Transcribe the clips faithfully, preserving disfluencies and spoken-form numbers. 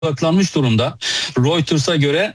odaklanmış durumda. Reuters'a göre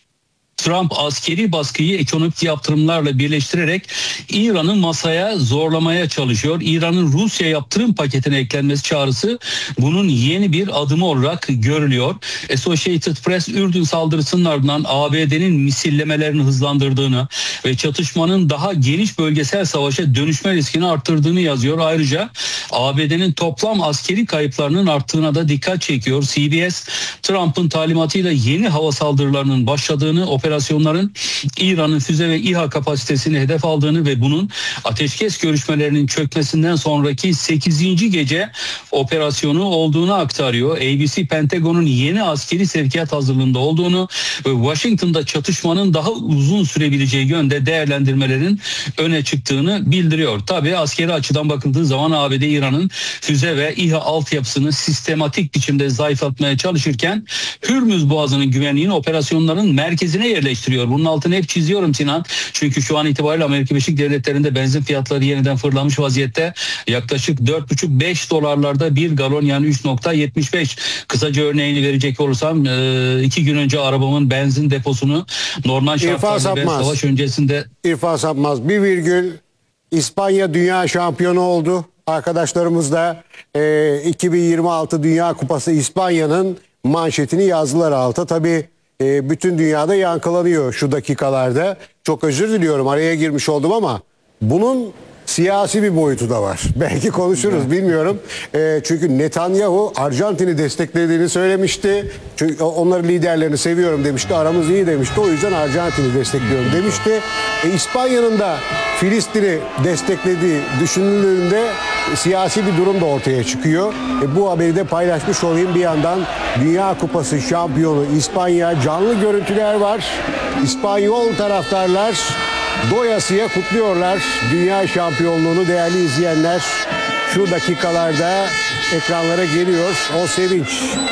Trump askeri baskıyı ekonomik yaptırımlarla birleştirerek İran'ı masaya zorlamaya çalışıyor. İran'ın Rusya yaptırım paketine eklenmesi çağrısı bunun yeni bir adımı olarak görülüyor. Associated Press, Ürdün saldırısının ardından A B D'nin misillemelerini hızlandırdığını ve çatışmanın daha geniş bölgesel savaşa dönüşme riskini arttırdığını yazıyor. Ayrıca A B D'nin toplam askeri kayıplarının arttığına da dikkat çekiyor. C B S, Trump'ın talimatıyla yeni hava saldırılarının başladığını, operasyonların İran'ın füze ve İHA kapasitesini hedef aldığını ve bunun ateşkes görüşmelerinin çökmesinden sonraki sekizinci gece operasyonu olduğunu aktarıyor. A B C, Pentagon'un yeni askeri sevkiyat hazırlığında olduğunu ve Washington'da çatışmanın daha uzun sürebileceği yönde değerlendirmelerin öne çıktığını bildiriyor. Tabii askeri açıdan bakıldığı zaman A B D İran'ın füze ve İHA altyapısını sistematik biçimde zayıflatmaya çalışırken Hürmüz Boğazı'nın güvenliğini operasyonların merkezine yerleştiriyor. Bunun altını hep çiziyorum Sinan. Çünkü şu an itibariyle Amerika Birleşik Devletleri'nde benzin fiyatları yeniden fırlamış vaziyette. Yaklaşık dört buçuk beş dolarlarda bir galon, yani üç nokta yetmiş beş. Kısaca örneğini verecek olursam iki gün önce arabamın benzin deposunu normal şartlarda ve savaş öncesinde... İrfan Sapmaz, bir virgül İspanya dünya şampiyonu oldu. Arkadaşlarımız da e, iki bin yirmi altı Dünya Kupası İspanya'nın manşetini yazdılar alta. Tabii e, bütün dünyada yankılanıyor şu dakikalarda. Çok özür diliyorum, araya girmiş oldum ama bunun siyasi bir boyutu da var. Belki konuşuruz, bilmiyorum. E, çünkü Netanyahu Arjantin'i desteklediğini söylemişti. Çünkü onların liderlerini seviyorum demişti. Aramız iyi demişti. O yüzden Arjantin'i destekliyorum demişti. E, İspanya'nın da Filistin'i desteklediği düşünüldüğünde siyasi bir durum da ortaya çıkıyor. E, bu haberi de paylaşmış olayım. Bir yandan Dünya Kupası şampiyonu İspanya, canlı görüntüler var. İspanyol taraftarlar doyasıya kutluyorlar dünya şampiyonluğunu değerli izleyenler. Şu dakikalarda ekranlara geliyor o sevinç.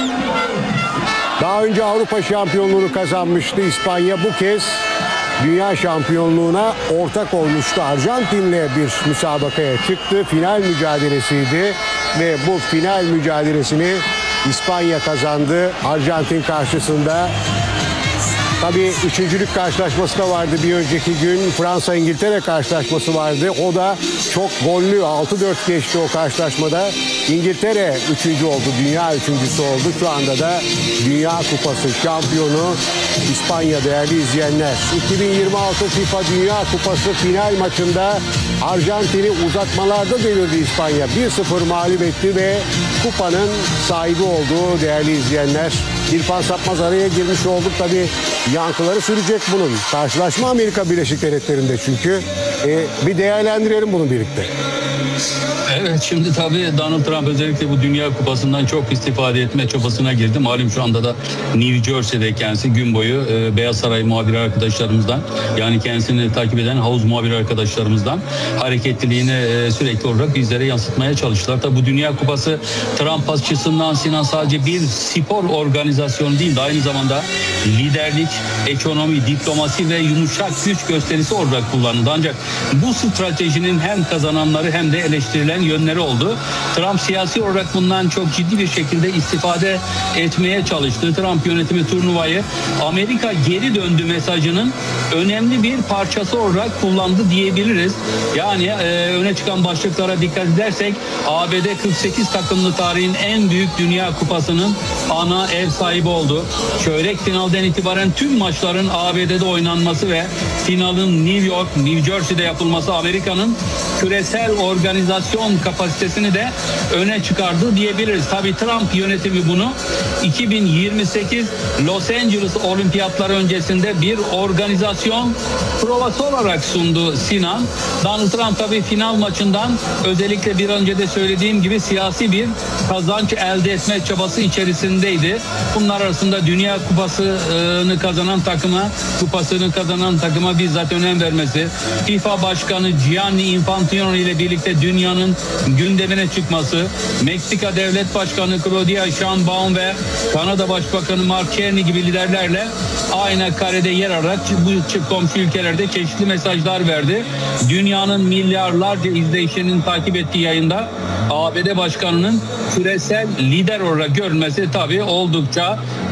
Daha önce Avrupa şampiyonluğunu kazanmıştı İspanya. Bu kez dünya şampiyonluğuna ortak olmuştu. Arjantin'le bir müsabakaya çıktı. Final mücadelesiydi ve bu final mücadelesini İspanya kazandı Arjantin karşısında. Tabii üçüncülük karşılaşması da vardı bir önceki gün. Fransa-İngiltere karşılaşması vardı. O da çok gollü. altı dört geçti o karşılaşmada. İngiltere üçüncü oldu. Dünya üçüncüsü oldu. Şu anda da Dünya Kupası şampiyonu İspanya değerli izleyenler. iki bin yirmi altı FIFA Dünya Kupası final maçında Arjantin'i uzatmalarda devirdi İspanya. bir sıfır mağlup etti ve kupanın sahibi oldu değerli izleyenler. İrfan Sapmaz, araya girmiş olduk. Tabii yankıları sürecek bunun. Karşılaşma Amerika Birleşik Devletleri'nde çünkü. Ee, bir değerlendirelim bunu birlikte. Evet, şimdi tabii Donald Trump özellikle bu Dünya Kupası'ndan çok istifade etme çabasına girdi. Malum şu anda da New Jersey'de kendisi gün boyu e, Beyaz Saray muhabiri arkadaşlarımızdan, yani kendisini takip eden havuz muhabiri arkadaşlarımızdan hareketliliğini e, sürekli olarak bizlere yansıtmaya çalıştılar. Tabii bu Dünya Kupası Trump açısından Sinan sadece bir spor organizasyonu değil de aynı zamanda liderlik, ekonomi, diplomasi ve yumuşak güç gösterisi olarak kullanıldı. Ancak bu stratejinin hem kazananları hem de eleştirilen yönleri oldu. Trump siyasi olarak bundan çok ciddi bir şekilde istifade etmeye çalıştı. Trump yönetimi turnuvayı Amerika geri döndü mesajının önemli bir parçası olarak kullandı diyebiliriz. Yani e, öne çıkan başlıklara dikkat edersek A B D kırk sekiz takımlı tarihin en büyük Dünya Kupası'nın ana ev sahibi oldu. Çeyrek finalden itibaren tüm maçların A B D'de oynanması ve finalin New York, New Jersey'de yapılması Amerika'nın küresel organizasyon kapasitesini de öne çıkardı diyebiliriz. Tabii Trump yönetimi bunu iki bin yirmi sekiz Los Angeles Olimpiyatları öncesinde bir organizasyon provası olarak sundu Sinan. Donald Trump tabii final maçından özellikle bir önce de söylediğim gibi siyasi bir kazanç elde etme çabası içerisindeydi. Bunlar arasında Dünya Kupası'nı kazanan takıma, kupasını kazanan takıma bizzat önem vermesi, FIFA Başkanı Gianni Infantino ile birlikte dünyanın gündemine çıkması, Meksika Devlet Başkanı Claudia Sheinbaum ve Kanada Başbakanı Mark Carney gibi liderlerle aynı karede yer alarak bu komşu ülkelerde çeşitli mesajlar verdi. Dünyanın milyarlarca izleyişinin takip ettiği yayında A B D Başkanı'nın küresel lider olarak görülmesi tabii oldukça